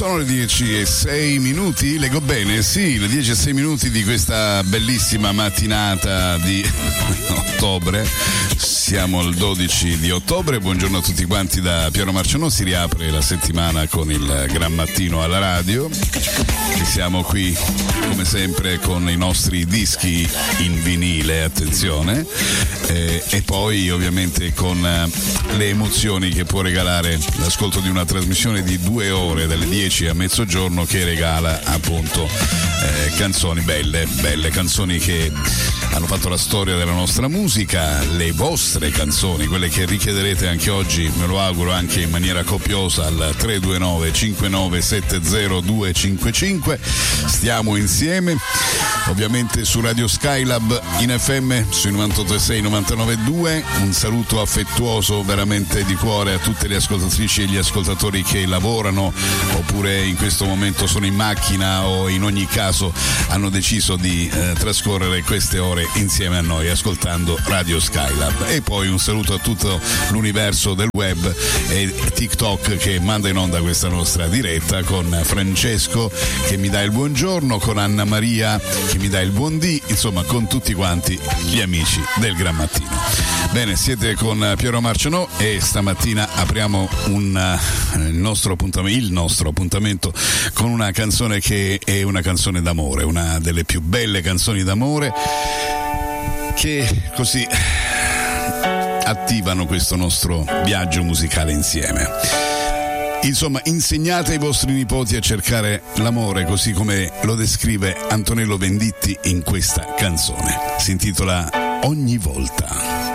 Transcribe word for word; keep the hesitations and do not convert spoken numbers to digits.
Sono le dieci e sei minuti, leggo bene? Sì, le dieci e sei minuti di questa bellissima mattinata di ottobre. Siamo al dodici di ottobre, buongiorno a tutti quanti da Piero Marciano, si riapre la settimana con il Gran Mattino alla radio. E siamo qui come sempre con i nostri dischi in vinile, attenzione, eh, e poi ovviamente con eh, le emozioni che può regalare l'ascolto di una trasmissione di due ore dalle dieci a mezzogiorno che regala appunto eh, canzoni belle, belle canzoni che hanno fatto la storia della nostra musica, le vostre canzoni, quelle che richiederete anche oggi, me lo auguro anche in maniera copiosa al tre due nove cinque nove sette zero due cinque cinque. Stiamo insieme ovviamente su Radio Skylab in F M sui novantotto e sei novantanove e due. Un saluto affettuoso veramente di cuore a tutte le ascoltatrici e gli ascoltatori che lavorano oppure in questo momento sono in macchina o in ogni caso hanno deciso di eh, trascorrere queste ore insieme a noi ascoltando Radio Skylab. E poi un saluto a tutto l'universo del web e TikTok che manda in onda questa nostra diretta, con Francesco che mi dà il buongiorno, con Anna Maria che mi dà il buondì, insomma con tutti quanti gli amici del Gran Mattino. Bene, siete con Piero Marciano e stamattina apriamo un, uh, il, nostro appuntamento, il nostro appuntamento con una canzone che è una canzone d'amore, una delle più belle canzoni d'amore che così attivano questo nostro viaggio musicale insieme. Insomma, insegnate ai vostri nipoti a cercare l'amore, così come lo descrive Antonello Venditti in questa canzone. Si intitola Ogni volta.